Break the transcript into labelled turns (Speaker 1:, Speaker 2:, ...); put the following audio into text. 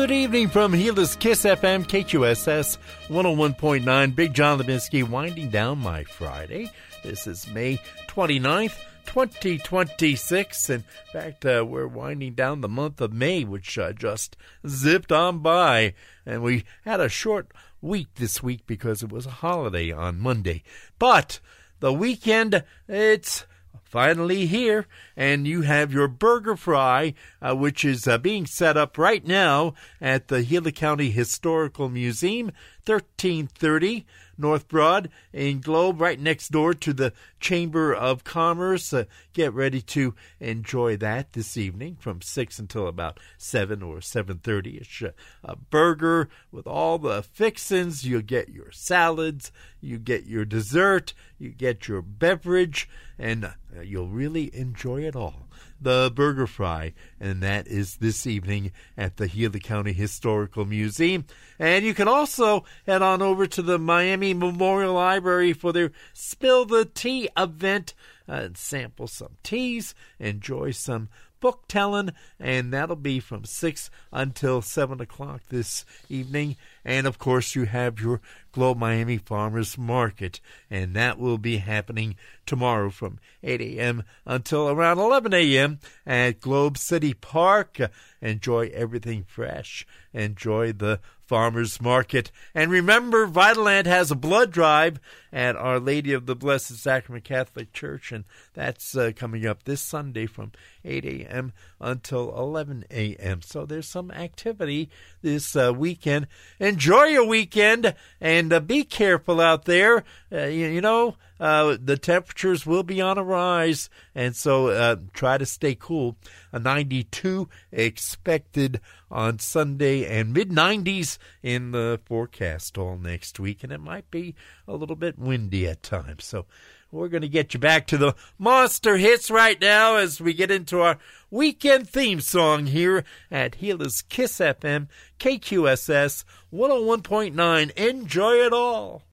Speaker 1: Good evening from Gila's Kiss FM, KQSS 101.9. Big John Lebinsky winding down my Friday. This is May 29th, 2026. In fact, we're winding down the month of May, which just zipped on by. And we had a short week this week because it was a holiday on Monday. But the weekend, it's finally here, and you have your burger fry, which is being set up right now at the Gila County Historical Museum, 1330 North Broad in Globe, right next door to the Chamber of Commerce. Get ready to enjoy that this evening from 6 until about 7 or 7:30ish. A burger with all the fixins. You get your salads, you get your dessert, you get your beverage, and you'll really enjoy it all. The Burger Fry, and that is this evening at the Gila County Historical Museum. And you can also head on over to the Miami Memorial Library for their Spill the Tea event, and sample some teas, enjoy some book telling, and that'll be from 6 until 7 o'clock this evening. And, of course, you have your Globe Miami Farmers Market, and that will be happening tomorrow from 8 a.m. until around 11 a.m. at Globe City Park. Enjoy everything fresh. Enjoy the Farmers Market. And remember, Vitalant has a blood drive at Our Lady of the Blessed Sacrament Catholic Church, and that's coming up this Sunday from 8 a.m. until 11 a.m. So there's some activity this weekend. Enjoy your weekend, and be careful out there. The temperatures will be on a rise, and so try to stay cool. A 92 expected on Sunday, and mid-90s in the forecast all next week, and it might be a little bit windy at times. So we're going to get you back to the monster hits right now as we get into our weekend theme song here at Gila's Kiss FM, KQSS 101.9. Enjoy it all.